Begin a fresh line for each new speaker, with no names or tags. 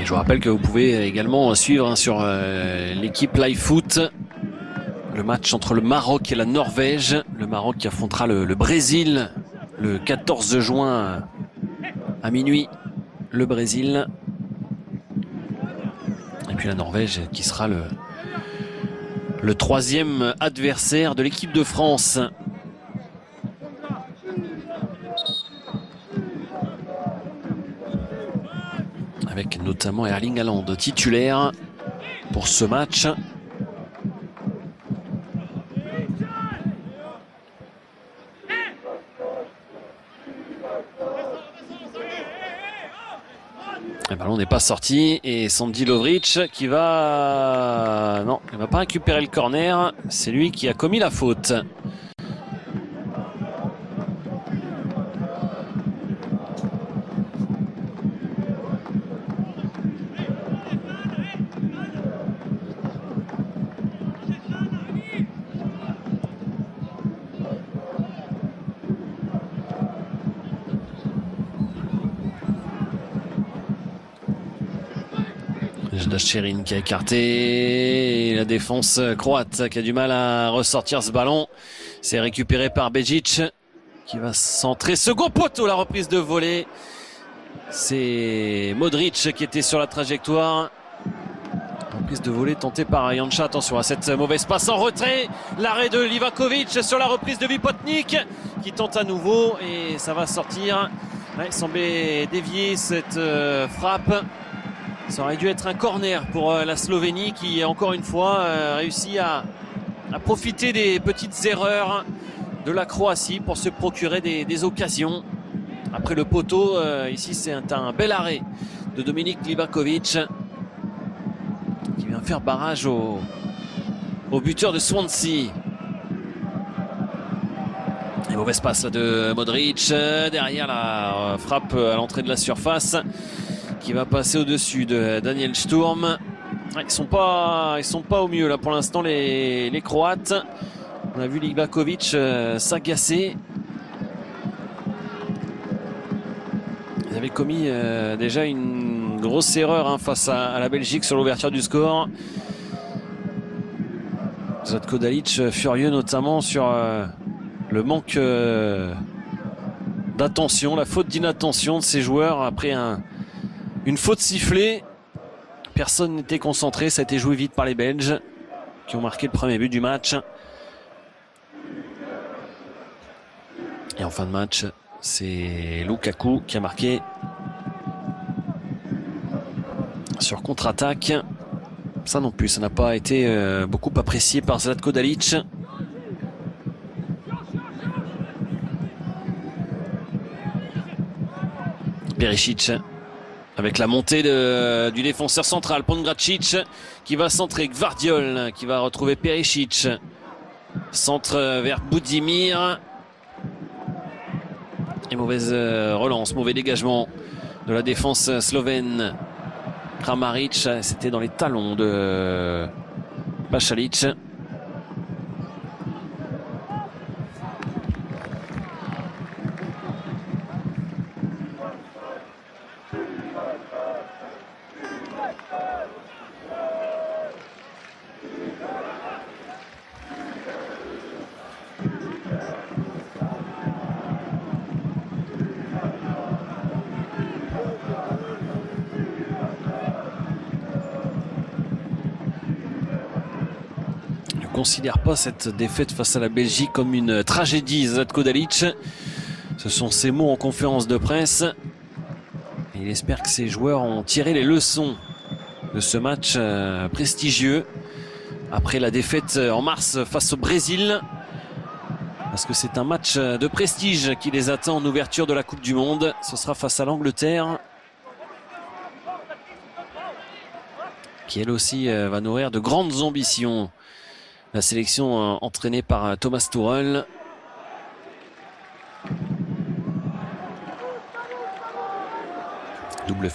Je vous rappelle que vous pouvez également suivre sur l'équipe Live Foot le match entre le Maroc et la Norvège. Le Maroc qui affrontera le Brésil le 14 juin à minuit. Le Brésil. Et puis la Norvège qui sera le troisième adversaire de l'équipe de France. Avec notamment Erling Haaland titulaire pour ce match. Le ballon n'est pas sorti et Sandy Lovric qui va... Non, il ne va pas récupérer le corner. C'est lui qui a commis la faute. Jdacherin qui a écarté, et la défense croate qui a du mal à ressortir ce ballon. C'est récupéré par Begic qui va centrer. Second poteau, la reprise de volée. C'est Modric qui était sur la trajectoire. Reprise de volée tentée par Janša. Attention à cette mauvaise passe en retrait. L'arrêt de Livakovic sur la reprise de Vipotnik qui tente à nouveau et ça va sortir. Ouais, il semblait dévier cette frappe. Ça aurait dû être un corner pour la Slovénie qui, encore une fois, réussit à profiter des petites erreurs de la Croatie pour se procurer des occasions. Après le poteau, ici c'est un bel arrêt de Dominik Livakovic qui vient faire barrage au buteur de Swansea. Et mauvaise passe là de Modric. Derrière la frappe à l'entrée de la surface qui va passer au-dessus de Daniel Sturm. Ouais, ils sont pas au mieux là pour l'instant les Croates. On a vu Livakovic s'agacer. Ils avaient commis déjà une grosse erreur face à la Belgique sur l'ouverture du score. Zlatko Dalic furieux notamment sur le manque d'attention, la faute d'inattention de ses joueurs après une faute sifflée. Personne n'était concentré, ça a été joué vite par les Belges qui ont marqué le premier but du match. Et en fin de match, c'est Lukaku qui a marqué sur contre-attaque. Ça non plus, ça n'a pas été beaucoup apprécié par Zlatko Dalic. Perisic avec la montée du défenseur central Pongracic qui va centrer. Gvardiol qui va retrouver Perisic. Centre vers Budimir. Et mauvaise relance, mauvais dégagement de la défense slovène. Kramaric, c'était dans les talons de Pasalic. Considère pas cette défaite face à la Belgique comme une tragédie. Zlatko Dalic, ce sont ses mots en conférence de presse. Et il espère que ses joueurs ont tiré les leçons de ce match prestigieux après la défaite en mars face au Brésil, parce que c'est un match de prestige qui les attend en ouverture de la Coupe du Monde. Ce sera face à l'Angleterre, qui elle aussi va nourrir de grandes ambitions. La sélection entraînée par Thomas Tuchel. Double